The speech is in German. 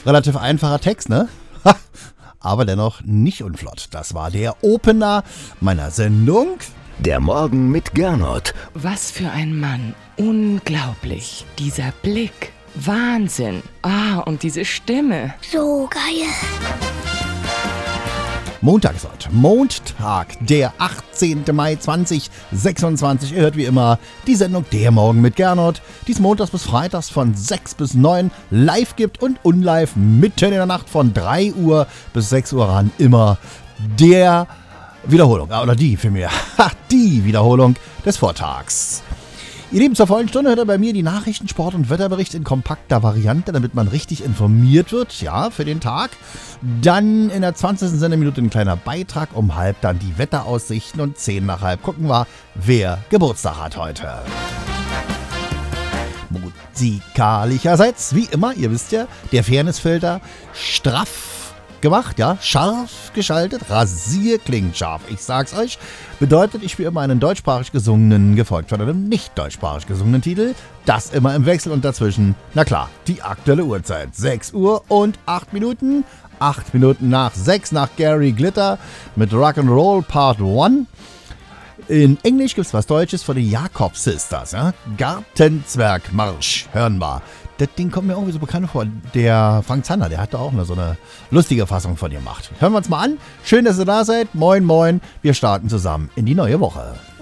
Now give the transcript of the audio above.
Relativ einfacher Text, ne? Ha, aber dennoch nicht unflott. Das war der Opener meiner Sendung. Der Morgen mit Gernot. Was für ein Mann. Unglaublich. Dieser Blick. Wahnsinn. Und diese Stimme. So geil. Montag ist heute. Montag, der 18. Mai 2026. Ihr hört wie immer die Sendung Der Morgen mit Gernot, die es montags bis freitags von 6 bis 9 live gibt und unlive mitten in der Nacht von 3 Uhr bis 6 Uhr ran. Immer der Wiederholung, oder die vielmehr, die Wiederholung des Vortags. Ihr Lieben, zur vollen Stunde hört ihr bei mir die Nachrichten, Sport- und Wetterbericht in kompakter Variante, damit man richtig informiert wird, ja, für den Tag. Dann in der 20. Sendeminute ein kleiner Beitrag, um halb dann die Wetteraussichten und 10 nach halb gucken wir, wer Geburtstag hat heute. Musikalischerseits, wie immer, ihr wisst ja, der Fairnessfilter straff gemacht, ja, scharf geschaltet, rasierklingend scharf, ich sag's euch, bedeutet, ich spiele immer einen deutschsprachig gesungenen, gefolgt von einem nicht deutschsprachig gesungenen Titel, das immer im Wechsel und dazwischen, na klar, die aktuelle Uhrzeit, 6 Uhr und 8 Minuten, 8 Minuten nach 6 nach Gary Glitter mit Rock'n'Roll Part 1. In Englisch gibt's was Deutsches von den Jakob Sisters, ja, Gartenzwergmarsch, hören wir. Das Ding kommt mir irgendwie so bekannt vor. Der Frank Zander, der hat da auch so eine lustige Fassung von ihr gemacht. Hören wir uns mal an. Schön, dass ihr da seid. Moin, moin. Wir starten zusammen in die neue Woche.